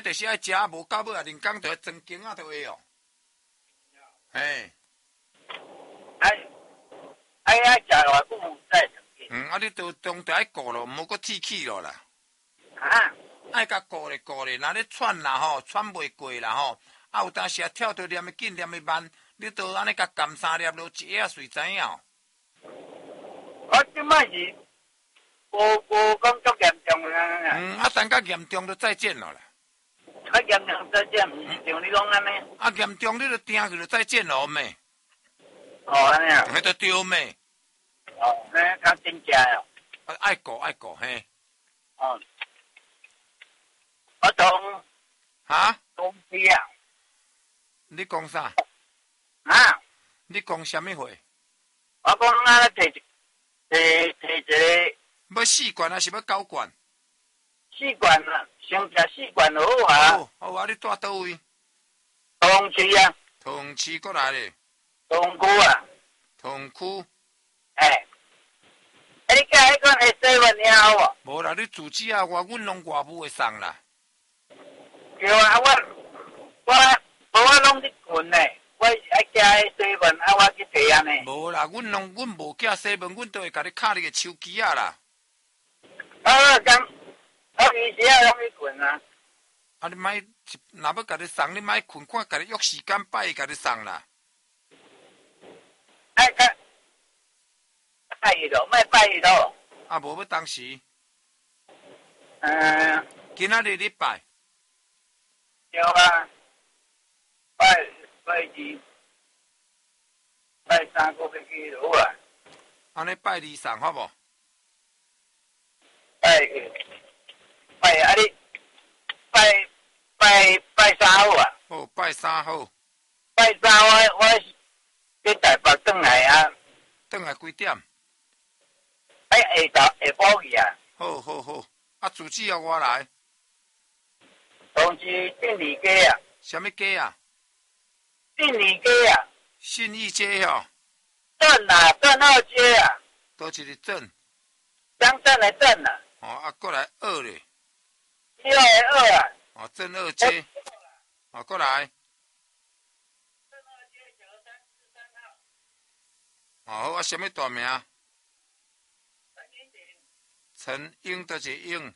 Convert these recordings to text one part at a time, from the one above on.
迄就是爱食，无到尾啊，人工就要装经啊，就会哦。嘿。 爱食偌久再装经。 啊，你中就爱顾咯，毋好搁铁起咯啦。 啊。 爱甲顾咧，若咧喘啦吼，喘袂过啦吼，啊有当时啊跳着念的紧，念的慢，你都安尼甲含3粒落一下随知影哦。 我即摆是无讲足严重啦。 啊，等较严重就再见咯啦。 啊，严重再见，毋是像你讲安尼。 啊，严重你就定去就再见咯咩？ 哦，安尼啊。 迄就对咩？ 哦，那较真正哦。 爱顾嘿。 哦。我从公司啊。 你讲啥？ 啊？ 你讲什么话？ 我讲啊，摕一个。 要4罐还是要9罐 ？4罐啊，先食4罐就好啊。 好啊，你住倒位？ 同市啊。 同市过来咧。 同区啊。 同区。 你甲迄个会7听好无？ 无啦，你自己啊，阮拢外母会送啦。 对啊，我拢伫困咧，我爱寄迄7啊，我去摕安尼。 无啦，阮无寄7，阮都会甲你敲你个手机啊啦。 伊时啊拢去困啊。 啊，你莫，若要甲你送，你莫困，看甲你约时间拜甲你送啦。 拜伊咯，莫拜伊咯。 啊，无要当时。今仔日你拜。 对啊。拜2、拜3个要去好啊。 安尼拜2送好无？ 拜啊你拜3好啊。 好，拜3好。 拜3我去台北转来啊。 转来几点？ 下晡去啊。 好，啊，自己要我来。 同时定理街啊。 什么街啊？ 定理街啊。 信义街吼。 镇啊，镇2街啊。 倒一个镇？ 乡镇的镇啊。 啊，过来2咧。 2的2啊。 哦，镇2街。过来。 镇2街小343号。 好啊，什么大名？ 陈英倒一个英。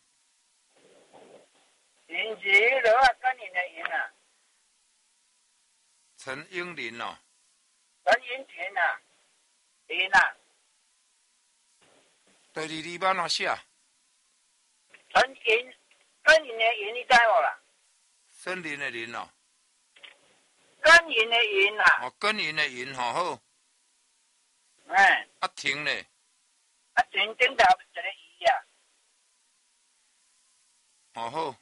英是迄落啊，跟你的英啊。 陈英林哦。 陈英群啊。林啊。 第2字版怎写？ 陈英的英你知无啦？ 森林的林哦。 耕耘的耘啊。 耕耘的耘好。啊停咧。 啊停顶头一个伊啊。 好。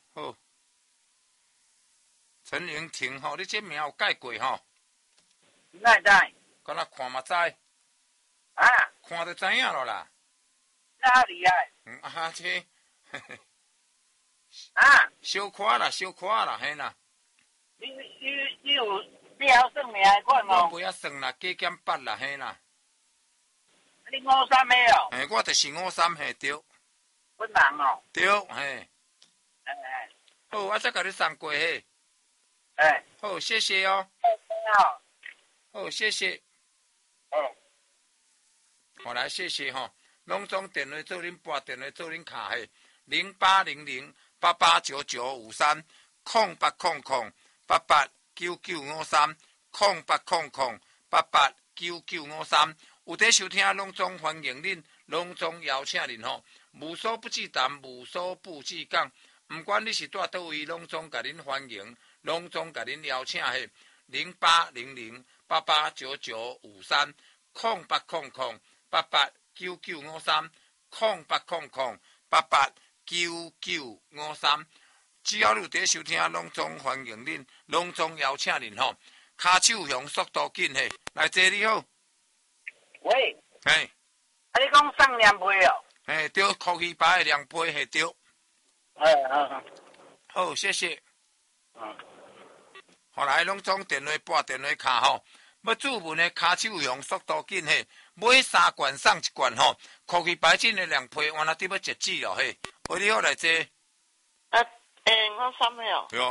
陈英婷吼，你这名有改过吼？ 哪会知？ 敢若看嘛知。 啊。 看就知影咯啦。 哪厉害？ 这。 啊。 小看啦，嘿啦。 你晓算命的款哦？ 我袂晓算啦，加减8啦，嘿啦。 你53的哦？ 我就是53嘿对。 本人哦？ 对，嘿。好，我再甲你送过嘿。好，谢谢哦。好，谢谢。好来，谢谢吼。拢总电话做恁拨电话做恁卡嘿，0800889953，0800889953，有在收听拢总欢迎恁，拢总邀请恁吼。无所不至谈，无所不至讲。不管你是住倒位，拢总甲恁欢迎，拢总甲恁邀请嘿。0800889953，0800889953，只要你有在收听，拢总欢迎恁，拢总邀请恁吼。骹手向速度紧嘿，来坐你好。 喂。 嘿。 你讲送凉被哦？ 对，科技牌的凉被嘿对。好，谢谢。后来拢总电话拨电话卡吼，要注文的骹手向速度紧嘿，买3罐送1罐吼，科技牌真的凉被，原来得要截止咯嘿。你好来坐。 53的哦。